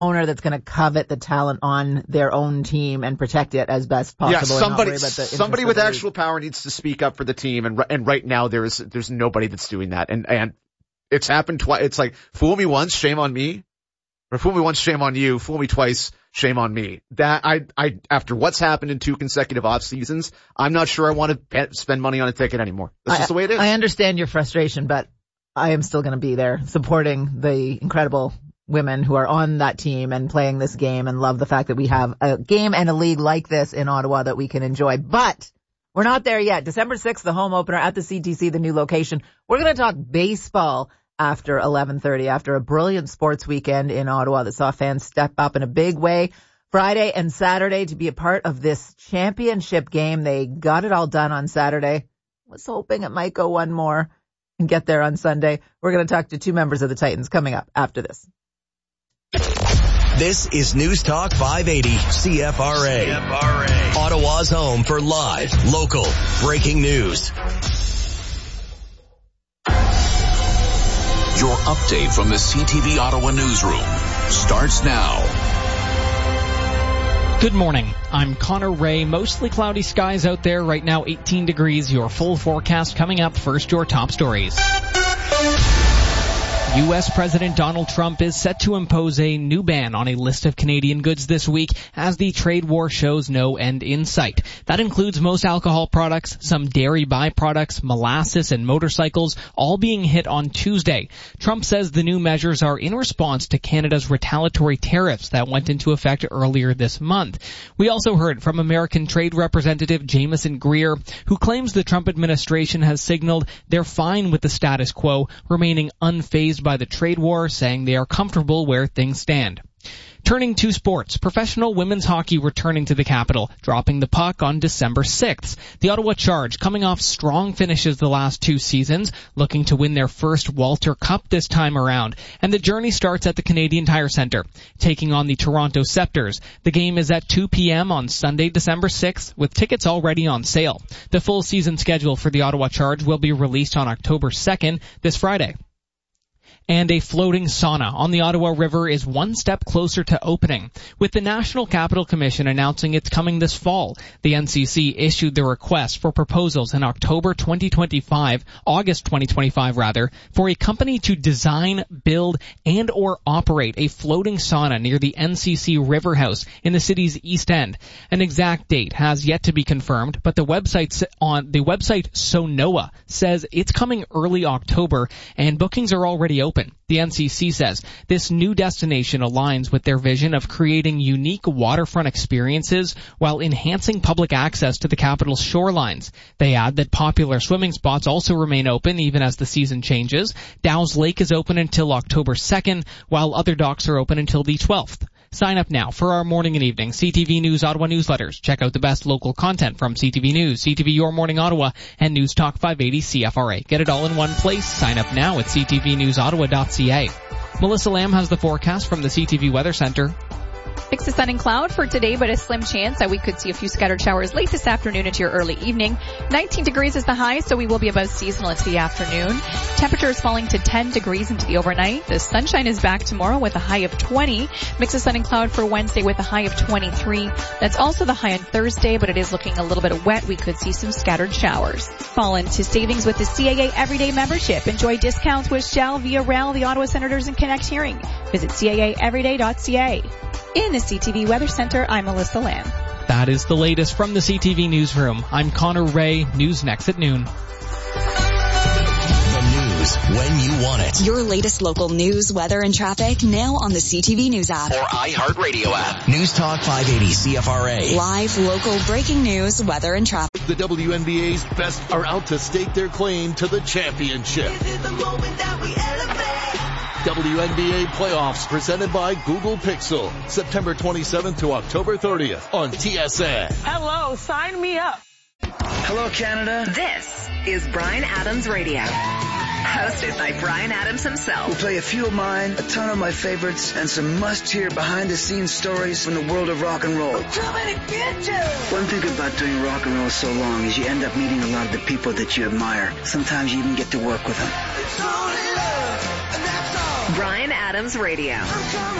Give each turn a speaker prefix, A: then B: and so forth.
A: owner that's going to covet the talent on their own team and protect it as best possible.
B: Yeah, somebody with actual power needs to speak up for the team, and right now there's nobody that's doing that, and it's happened twice. It's like, fool me once, shame on me, or fool me once, shame on you. Fool me twice, shame on me. That I after what's happened in 2 consecutive off seasons, I'm not sure I want to spend money on a ticket anymore. That's just the way it is.
A: I understand your frustration, but I am still going to be there supporting the incredible women who are on that team and playing this game, and love the fact that we have a game and a league like this in Ottawa that we can enjoy. But we're not there yet. December 6th, the home opener at the CTC, the new location. We're going to talk baseball after 11:30, after a brilliant sports weekend in Ottawa that saw fans step up in a big way Friday and Saturday to be a part of this championship game. They got it all done on Saturday. Was hoping it might go one more and get there on Sunday. We're going to talk to 2 members of the Titans coming up after this.
C: This is News Talk 580 CFRA. Ottawa's home for live, local, breaking news.
D: Your update from the CTV Ottawa newsroom starts now.
E: Good morning. I'm Connor Ray. Mostly cloudy skies out there right now, 18 degrees. Your full forecast coming up. First, your top stories. U.S. President Donald Trump is set to impose a new ban on a list of Canadian goods this week as the trade war shows no end in sight. That includes most alcohol products, some dairy byproducts, molasses, and motorcycles, all being hit on Tuesday. Trump says the new measures are in response to Canada's retaliatory tariffs that went into effect earlier this month. We also heard from American Trade Representative Jameson Greer, who claims the Trump administration has signaled they're fine with the status quo, remaining unfazed by the trade war, saying they are comfortable where things stand. Turning to sports, professional women's hockey returning to the capital, dropping the puck on December 6th. The Ottawa Charge, coming off strong finishes the last 2 seasons, looking to win their first Walter Cup this time around. And the journey starts at the Canadian Tire Centre, taking on the Toronto Scepters. The game is at 2 p.m. on Sunday, December 6th, with tickets already on sale. The full season schedule for the Ottawa Charge will be released on October 2nd, this Friday. And a floating sauna on the Ottawa River is one step closer to opening, with the National Capital Commission announcing it's coming this fall. The NCC issued the request for proposals in August 2025 for a company to design, build, and or operate a floating sauna near the NCC River House in the city's East End. An exact date has yet to be confirmed, but the website Sonoa says it's coming early October, and bookings are already open. The NCC says this new destination aligns with their vision of creating unique waterfront experiences while enhancing public access to the capital's shorelines. They add that popular swimming spots also remain open even as the season changes. Dow's Lake is open until October 2nd, while other docks are open until the 12th. Sign up now for our morning and evening CTV News Ottawa newsletters. Check out the best local content from CTV News, CTV Your Morning Ottawa, and News Talk 580 CFRA. Get it all in one place. Sign up now at ctvnewsottawa.ca. Melissa Lamb has the forecast from the CTV Weather Center.
F: Mix of sun and cloud for today, but a slim chance that we could see a few scattered showers late this afternoon into your early evening. 19 degrees is the high, so we will be above seasonal into the afternoon. Temperature is falling to 10 degrees into the overnight. The sunshine is back tomorrow with a high of 20. Mix of sun and cloud for Wednesday with a high of 23. That's also the high on Thursday, but it is looking a little bit wet. We could see some scattered showers. Fall into savings with the CAA Everyday membership. Enjoy discounts with Shell, Via Rail, the Ottawa Senators, and Connect Hearing. Visit CAAeveryday.ca. In the CTV Weather Center, I'm Melissa Lamb.
E: That is the latest from the CTV Newsroom. I'm Connor Ray. News next at noon.
C: The news when you want it.
G: Your latest local news, weather, and traffic now on the CTV News app.
C: Or iHeartRadio app. News Talk 580 CFRA.
G: Live, local, breaking news, weather, and traffic.
H: The WNBA's best are out to stake their claim to the championship.
I: This is the moment that we elevate.
H: WNBA playoffs presented by Google Pixel, September 27th to October 30th on TSN.
J: Hello, sign me up.
K: Hello, Canada.
L: This is Bryan Adams Radio, hosted by Bryan Adams himself.
K: We'll play a few of mine, a ton of my favorites, and some must-hear behind-the-scenes stories from the world of rock and roll.
I: I'm coming to get you.
K: One thing about doing rock and roll so long is you end up meeting a lot of the people that you admire. Sometimes you even get to work with them.
I: It's only love, and that's all.
L: Bryan Adams Radio.